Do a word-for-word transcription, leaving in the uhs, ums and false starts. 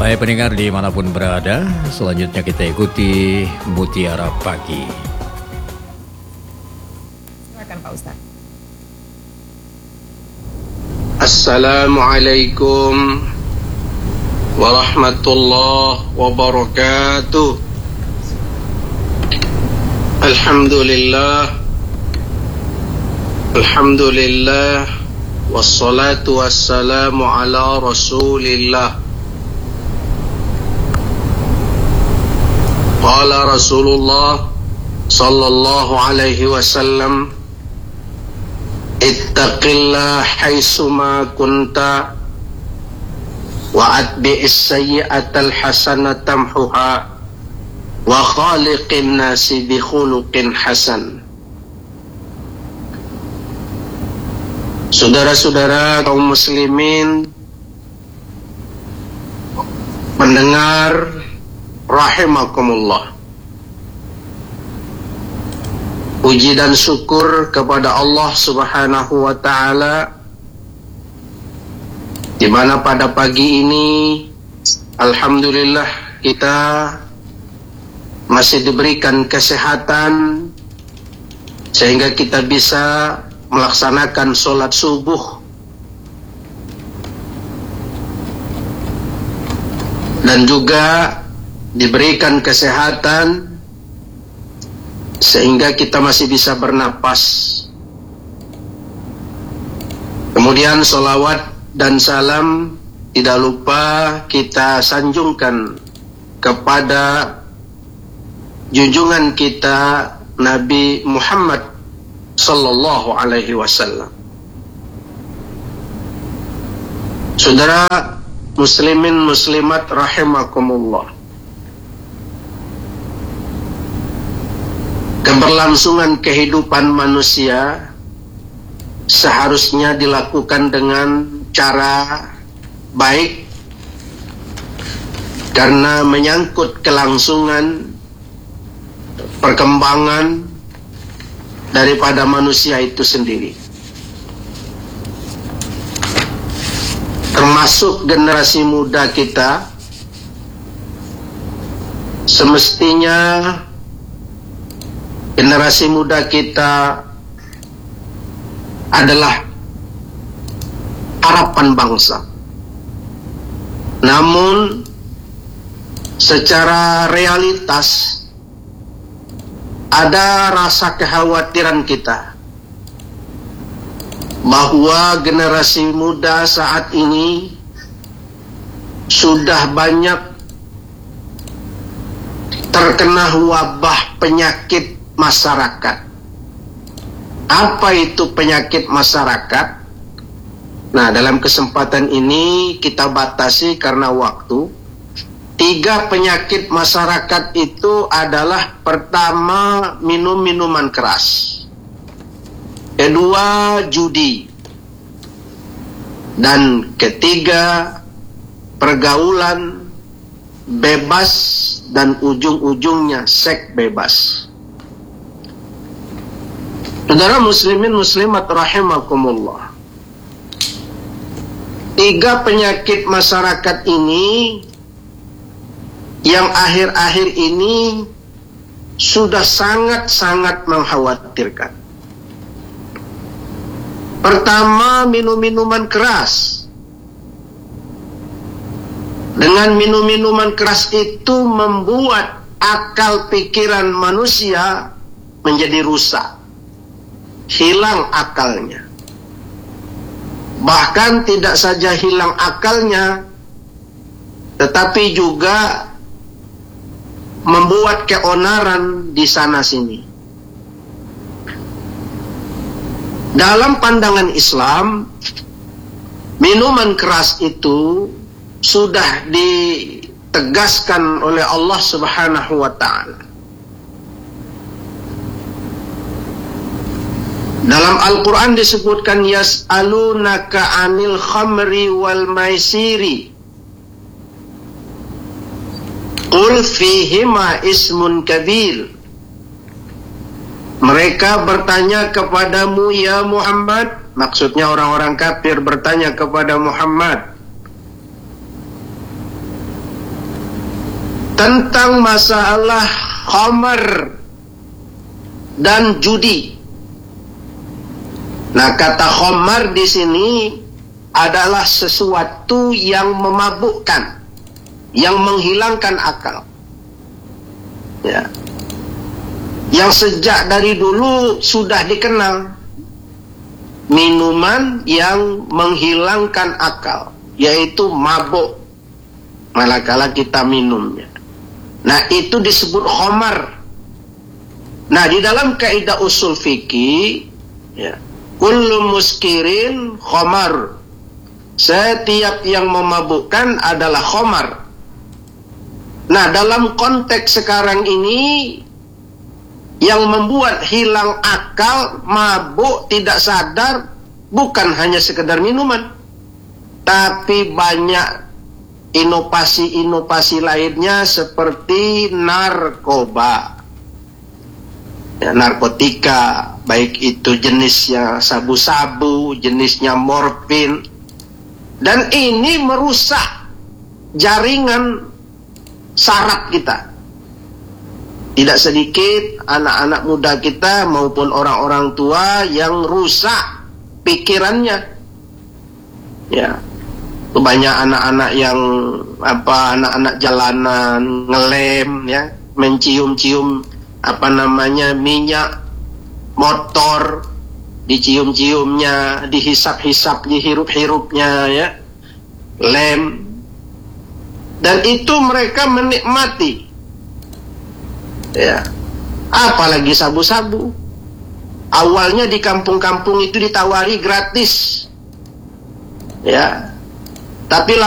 Baik pendengar dimanapun berada, selanjutnya kita ikuti Mutiara Pagi. Silakan Pak Ustaz. Assalamualaikum warahmatullahi wabarakatuh. Alhamdulillah, Alhamdulillah, wassalatu wassalamu ala rasulillah. Qala Rasulullah sallallahu alaihi wasallam, ittaqillah haitsuma kunta wa atbi'is sayyi'atal hasanata tamhuha wa khaliqin nasi bi khuluqin hasan. Saudara-saudara kaum muslimin, pendengar rahimakumullah, puji dan syukur kepada Allah Subhanahu wa taala, di mana pada pagi ini alhamdulillah kita masih diberikan kesehatan sehingga kita bisa melaksanakan sholat subuh dan juga diberikan kesehatan sehingga kita masih bisa bernapas. Kemudian salawat dan salam tidak lupa kita sanjungkan kepada junjungan kita Nabi Muhammad sallallahu alaihi wasallam. Saudara muslimin muslimat rahimakumullah, keberlangsungan kehidupan manusia seharusnya dilakukan dengan cara baik karena menyangkut kelangsungan perkembangan daripada manusia itu sendiri, termasuk generasi muda kita. Semestinya generasi muda kita adalah harapan bangsa. Namun secara realitas ada rasa kekhawatiran kita bahwa generasi muda saat ini sudah banyak terkena wabah penyakit masyarakat. Apa itu penyakit masyarakat? Nah, dalam kesempatan ini kita batasi karena waktu. Tiga penyakit masyarakat itu adalah: pertama, minum minuman keras; kedua, judi; dan ketiga, pergaulan bebas dan ujung-ujungnya seks bebas. Saudara muslimin muslimat rahimakumullah, tiga penyakit masyarakat ini yang akhir-akhir ini sudah sangat-sangat mengkhawatirkan. Pertama, minum-minuman keras. Dengan minum-minuman keras itu membuat akal pikiran manusia menjadi rusak, hilang akalnya. Bahkan tidak saja hilang akalnya, tetapi juga membuat keonaran di sana sini. Dalam pandangan Islam, minuman keras itu sudah ditegaskan oleh Allah Subhanahu wa taala. Dalam Al-Quran disebutkan, yas'alunaka anil khamri wal maisiri qul fihima ismun kabir. Mereka bertanya kepadamu ya Muhammad, maksudnya orang-orang kafir bertanya kepada Muhammad tentang masalah khamar dan judi. Nah, kata khamar di sini adalah sesuatu yang memabukkan, yang menghilangkan akal. Ya. Yang sejak dari dulu sudah dikenal, minuman yang menghilangkan akal, yaitu mabuk manakala kita minumnya. Nah, itu disebut khamar. Nah, di dalam kaidah usul fikih, ya, kullu muskirin khamar. Setiap yang memabukkan adalah khamar. Nah, dalam konteks sekarang ini, yang membuat hilang akal, mabuk, tidak sadar, bukan hanya sekedar minuman, tapi banyak inovasi-inovasi lainnya seperti narkoba, ya, narkotika, baik itu jenisnya sabu-sabu, jenisnya morfin, dan ini merusak jaringan saraf kita. Tidak sedikit anak-anak muda kita maupun orang-orang tua yang rusak pikirannya. Ya, banyak anak-anak yang apa anak-anak jalanan ngelem, ya, mencium-cium apa namanya minyak motor, dicium-ciumnya, dihisap-hisap, dihirup-hirupnya, ya, lem, dan itu mereka menikmati. Ya, apalagi sabu-sabu. Awalnya di kampung-kampung itu ditawari gratis, ya, tapi